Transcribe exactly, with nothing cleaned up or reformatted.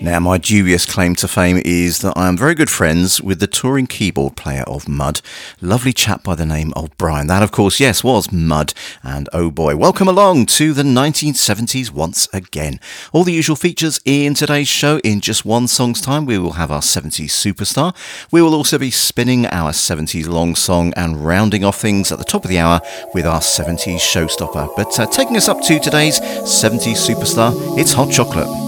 Now, my dubious claim to fame is that I am very good friends with the touring keyboard player of Mud. Lovely chap by the name of Brian. That, of course, yes, was Mud. And oh boy, welcome along to the nineteen seventies once again. All the usual features in today's show. In just one song's time, we will have our seventies superstar. We will also be spinning our seventies long song and rounding off things at the top of the hour with our seventies showstopper. But uh, taking us up to today's seventies superstar, it's Hot Chocolate.